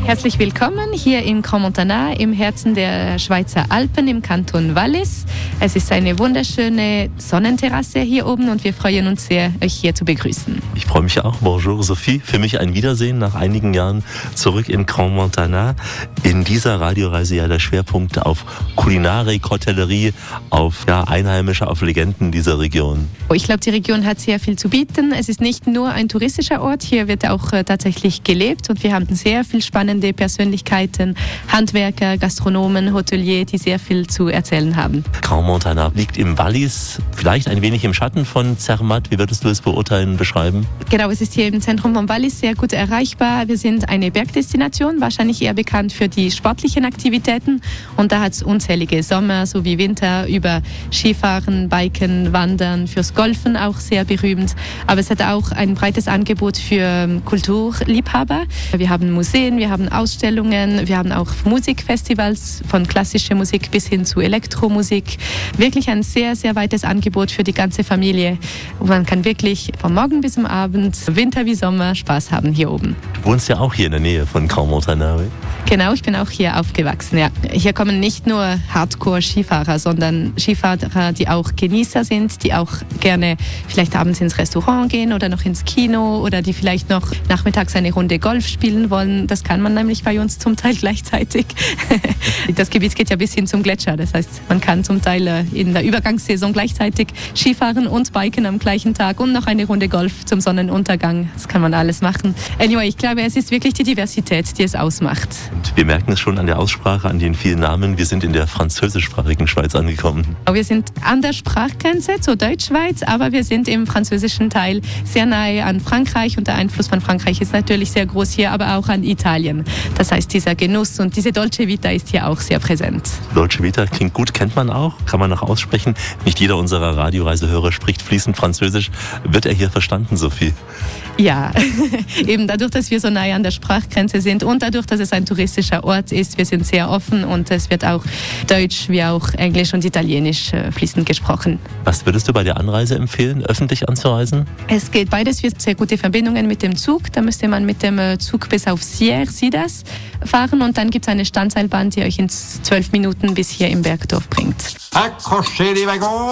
Herzlich willkommen hier im Grand Montana, im Herzen der Schweizer Alpen, im Kanton Wallis. Es ist eine wunderschöne Sonnenterrasse hier oben und wir freuen uns sehr, euch hier zu begrüßen. Ich freue mich auch. Bonjour Sophie. Für mich ein Wiedersehen nach einigen Jahren zurück in Grand Montana. In dieser Radioreise ja der Schwerpunkt auf Kulinarik, Hotellerie, auf Einheimische, auf Legenden dieser Region. Ich glaube, die Region hat sehr viel zu bieten. Es ist nicht nur ein touristischer Ort, hier wird auch tatsächlich gelebt und wir haben sehr viel spannende Persönlichkeiten, Handwerker, Gastronomen, Hotelier, die sehr viel zu erzählen haben. Grand Montana liegt im Wallis, vielleicht ein wenig im Schatten von Zermatt. Wie würdest du es beurteilen, beschreiben? Genau, es ist hier im Zentrum von Wallis sehr gut erreichbar. Wir sind eine Bergdestination, wahrscheinlich eher bekannt für die sportlichen Aktivitäten. Und da hat es unzählige Sommer sowie Winter über Skifahren, Biken, Wandern, fürs Golfen auch sehr berühmt. Aber es hat auch ein breites Angebot für Kulturliebhaber. Wir haben Museen, wir haben Ausstellungen, wir haben auch Musikfestivals von klassischer Musik bis hin zu Elektromusik. Wirklich ein sehr, sehr weites Angebot für die ganze Familie. Und man kann wirklich vom Morgen bis zum Abend, Winter wie Sommer, Spaß haben hier oben. Du wohnst ja auch hier in der Nähe von Grand Montana. Genau, ich bin auch hier aufgewachsen. Ja. Hier kommen nicht nur Hardcore-Skifahrer, sondern Skifahrer, die auch Genießer sind, die auch gerne vielleicht abends ins Restaurant gehen oder noch ins Kino oder die vielleicht noch nachmittags eine Runde Golf spielen wollen. Das kann man nämlich bei uns zum Teil gleichzeitig. Das Gebiet geht ja bis hin zum Gletscher. Das heißt, man kann zum Teil in der Übergangssaison gleichzeitig Skifahren und Biken am gleichen Tag und noch eine Runde Golf zum Sonnenuntergang. Das kann man alles machen. Anyway, ich glaube, es ist wirklich die Diversität, die es ausmacht. Und wir merken es schon an der Aussprache, an den vielen Namen. Wir sind in der französischsprachigen Schweiz angekommen. Wir sind an der Sprachgrenze zur Deutschschweiz, aber wir sind im französischen Teil sehr nahe an Frankreich und der Einfluss von Frankreich ist natürlich sehr groß hier, aber auch an Italien. Das heißt, dieser Genuss und diese Dolce Vita ist hier auch sehr präsent. Dolce Vita klingt gut, kennt man auch, kann man auch aussprechen. Nicht jeder unserer Radioreisehörer spricht fließend Französisch. Wird er hier verstanden, Sophie? Ja, eben dadurch, dass wir so nahe an der Sprachgrenze sind und dadurch, dass es ein touristischer Ort ist, wir sind sehr offen und es wird auch Deutsch wie auch Englisch und Italienisch fließend gesprochen. Was würdest du bei der Anreise empfehlen, öffentlich anzureisen? Es geht beides, wir haben sehr gute Verbindungen mit dem Zug. Da müsste man mit dem Zug bis auf Sierre-Sidas fahren und dann gibt es eine Standseilbahn, die euch in 12 Minuten bis hier im Bergdorf bringt. Accrochez les wagons!